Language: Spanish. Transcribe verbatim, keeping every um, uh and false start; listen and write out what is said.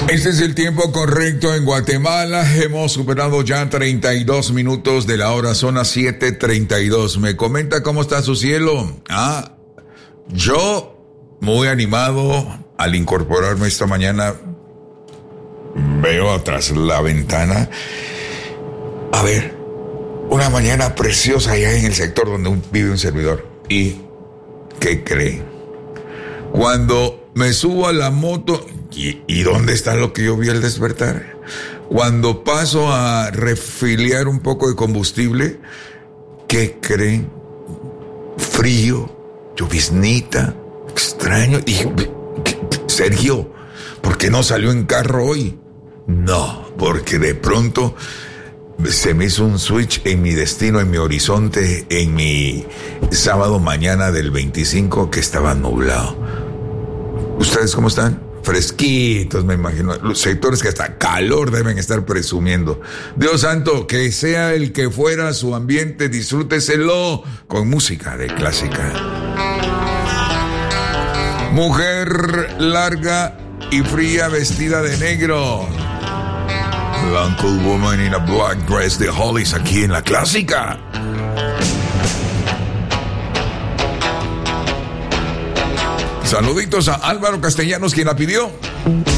Este es el tiempo correcto en Guatemala. Hemos superado ya treinta y dos minutos de la hora, zona siete treinta y dos. Me comenta cómo está su cielo. Ah, yo muy animado al incorporarme esta mañana. Veo atrás la ventana. A ver, una mañana preciosa allá en el sector donde vive un servidor. ¿Y qué cree? Cuando me subo a la moto, ¿y, ¿y dónde está lo que yo vi al despertar? Cuando paso a refiliar un poco de combustible, ¿qué creen? Frío, lloviznita, extraño. Y Sergio, ¿por qué no salió en carro hoy? No, porque de pronto se me hizo un switch en mi destino, en mi horizonte, en mi sábado mañana del veinticinco que estaba nublado. ¿Ustedes cómo están? Fresquitos, me imagino. Los sectores que hasta calor deben estar presumiendo. Dios santo, que sea el que fuera su ambiente, disfrúteselo con música de clásica. Mujer larga y fría vestida de negro. The Uncle Woman in a Black Dress de Hollies aquí en la clásica. Saluditos a Álvaro Castellanos, quien la pidió.